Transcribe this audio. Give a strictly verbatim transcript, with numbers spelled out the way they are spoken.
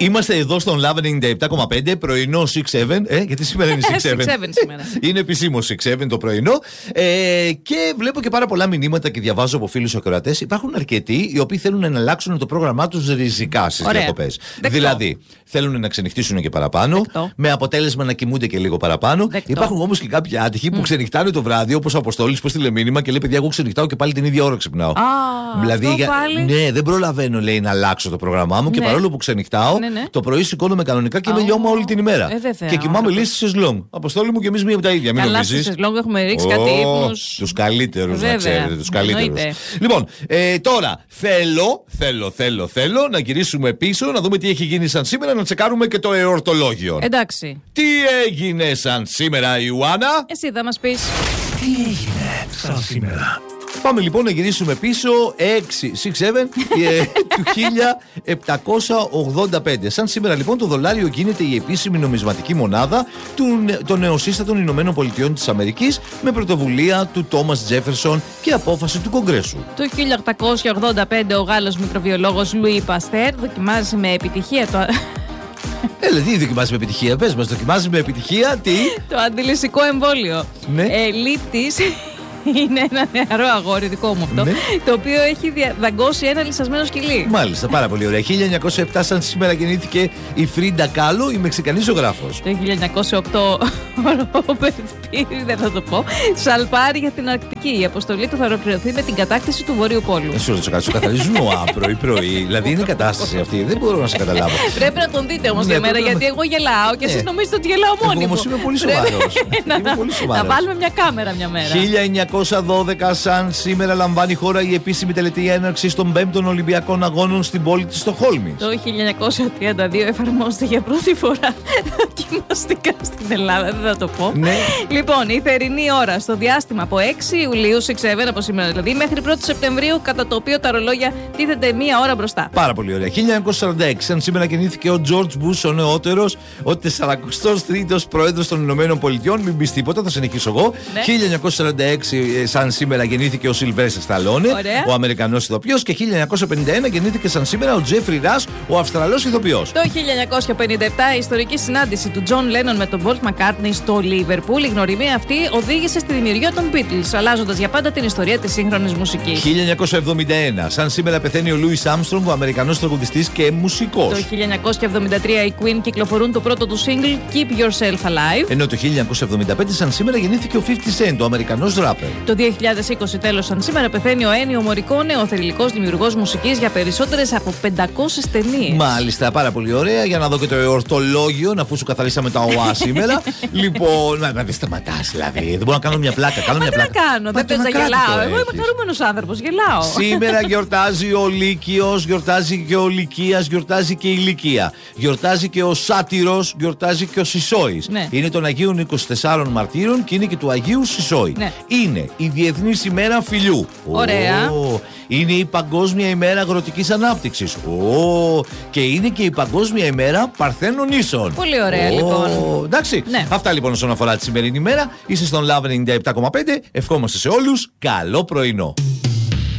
Είμαστε εδώ στον Love ενενήντα επτά κόμμα πέντε, πρωινό έξι επτά. Ε, γιατί σήμερα είναι έξι επτά. σήμερα. Είναι επισήμως έξι επτά το πρωινό. Ε, και βλέπω και πάρα πολλά μηνύματα και διαβάζω από φίλους ακροατές. Υπάρχουν αρκετοί οι οποίοι θέλουν να αλλάξουν το πρόγραμμά τους ριζικά στις διακοπές. Δηλαδή, θέλουν να ξενυχτήσουν και παραπάνω, Δεκτό. με αποτέλεσμα να κοιμούνται και λίγο παραπάνω. Δεκτό. Υπάρχουν όμως και κάποιοι άτυχοι mm. που ξενυχτάνε το βράδυ, όπως ο Αποστόλης που στείλε μήνυμα και λέει: παιδιά, εγώ ξενυχτάω και πάλι την ίδια ώρα ξυπνάω. Ah, δηλαδή, για... πάλι... ναι, δεν προλαβαίνω, λέει, να αλλάξω το πρόγραμμά μου ναι. και παρόλο που ξενυχτάω, ναι, ναι. το πρωί σηκώνομαι κανονικά και oh. με λιώμα όλη την ημέρα. Ε, και κοιμάμαι λίγο στη σεζλόγκ. Αποστόλη μου και εμείς μία από τα ίδια. Μην νομίζεις. Στη σεζλόγκ έχουμε ρίξει oh, κάτι ύπνους. Τους καλύτερους, να ξέρετε. Τους καλύτερους. Λοιπόν, ε, τώρα θέλω, θέλω, θέλω, θέλω να γυρίσουμε πίσω, να δούμε τι έχει γίνει σαν σήμερα, να τσεκάρουμε και το εορτολόγιο. Εντάξει. Τι έγινε σαν σήμερα, Ιωάννα? Εσύ θα μας πεις. Τι έγινε σαν σήμερα? Πάμε λοιπόν να γυρίσουμε πίσω έξι επτά του χίλια επτακόσια ογδόντα πέντε. Σαν σήμερα λοιπόν το δολάριο γίνεται η επίσημη νομισματική μονάδα των νεοσύστατων Ηνωμένων Πολιτειών της Αμερικής με πρωτοβουλία του Τόμας Τζέφερσον και απόφαση του Κογκρέσου. Το χίλια οκτακόσια ογδόντα πέντε ο Γάλλος μικροβιολόγος Λουί Παστέρ δοκιμάζει με επιτυχία το... Έλα, τι δοκιμάζει με επιτυχία, πες μας, δοκιμάζει με επιτυχία τι? Το αντιλυσικό εμβόλιο. Ναι. Ελίτης. Είναι ένα νεαρό αγόρι, δικό μου αυτό, ναι. το οποίο έχει δαγκώσει ένα λυσασμένο σκυλί. Μάλιστα, πάρα πολύ ωραία. χίλια εννιακόσια επτά, σαν σήμερα γεννήθηκε η Φρίντα Κάλο, η Μεξικανή ζωγράφος. Το χίλια εννιακόσια οκτώ ο Ρόμπερτ Πύρη, δεν θα το πω, σαλπάρει για την Αρκτική. Η αποστολή του θα ολοκληρωθεί με την κατάκτηση του Βορείου Πόλου. Εσύ ρωτήσω κάτι, σου καθαρίζουν ΟΑ πρωί-πρωί. Δηλαδή είναι η κατάσταση αυτή, δεν μπορώ να σε καταλάβω. Πρέπει να τον δείτε όμως μια μέρα, γιατί εγώ γελάω και εσείς νομίζετε ότι γελάω μόνοι μου. Όμως είμαι πολύ σοβαρός. Να βάλουμε μια κάμερα μια μέρα. χίλια εννιακόσια δώδεκα, σαν σήμερα λαμβάνει η χώρα η επίσημη τελετή έναρξη των πέμπτων Ολυμπιακών Αγώνων στην πόλη της Στοκχόλμης. Το χίλια εννιακόσια τριάντα δύο εφαρμόζεται για πρώτη φορά δοκιμαστικά στην Ελλάδα, δεν θα το πω. Ναι. Λοιπόν, η θερινή ώρα στο διάστημα από έξι Ιουλίου, έξι επτά από σήμερα δηλαδή, μέχρι πρώτη Σεπτεμβρίου, κατά το οποίο τα ρολόγια τίθενται μία ώρα μπροστά. Πάρα πολύ ωραία. χίλια εννιακόσια σαράντα έξι, σαν σήμερα γεννήθηκε ο Τζορτζ Μπούς, ο νεότερος, ο τεσσαρακοστός τρίτος πρόεδρος των Ηνωμένων Πολιτειών. Μην πεις τίποτα, θα συνεχίσω εγώ. Ναι. χίλια εννιακόσια σαράντα έξι, σαν σήμερα γεννήθηκε ο Σιλβέστερ Σταλόνε, ο Αμερικανός ηθοποιός, και χίλια εννιακόσια πενήντα ένα γεννήθηκε σαν σήμερα ο Τζέφρι Ρας, ο Αυστραλός ηθοποιός. Το χίλια εννιακόσια πενήντα επτά η ιστορική συνάντηση του Τζον Λένον με τον Πολ Μακκάρτνεϊ στο Λίβερπουλ. Η γνωριμία αυτή οδήγησε στη δημιουργία των Beatles, αλλάζοντας για πάντα την ιστορία της σύγχρονης μουσικής. χίλια εννιακόσια εβδομήντα ένα, σαν σήμερα πεθαίνει ο Λούις Άρμστρονγκ, ο Αμερικανός τραγουδιστής και μουσικός. Το χίλια εννιακόσια εβδομήντα τρία οι Queen κυκλοφορούν το πρώτο του single Keep Yourself Alive. Ενώ το χίλια εννιακόσια εβδομήντα πέντε, σαν σήμερα γεννήθηκε ο φιφτί Cent, ο Αμερικανός ράπερ. Το δύο χιλιάδες είκοσι τέλος, σαν σήμερα πεθαίνει ο Ένιο Μωρικόνε, ο θρυλικός δημιουργός μουσικής για περισσότερες από πεντακόσιες ταινίες. Μάλιστα, πάρα πολύ ωραία. Για να δω και το εορτολόγιο, αφού σου καθαρίσαμε τα ΟΑ σήμερα. Λοιπόν, να δεν σταματάς δηλαδή. Δεν μπορώ να κάνω μια πλάκα. Κάνω Μα μια τι πλάκα. να κάνω, δεν πες να γελάω. Εγώ είμαι χαρούμενος άνθρωπος, γελάω. Σήμερα γιορτάζει ο Λύκειος, γιορτάζει και ο Λυκείας, γιορτάζει και η Λυκεία. Γιορτάζει και ο Σάτυρος, γιορτάζει και ο Σισόης. Ναι. Είναι των Αγίων είκοσι τεσσάρων Μαρτύρων και είναι και του Αγίου Σισόη. Ναι. Είναι η Διεθνής ημέρα φιλιού. Ωραία. Oh. Είναι η Παγκόσμια ημέρα αγροτικής ανάπτυξης. Oh. Και είναι και η Παγκόσμια ημέρα Παρθένων Νήσων. Πολύ ωραία, oh. λοιπόν. Εντάξει. Ναι. Αυτά λοιπόν όσον αφορά τη σημερινή ημέρα. Είστε στον Love ενενήντα επτά κόμμα πέντε. Ευχόμαστε σε όλους καλό πρωινό.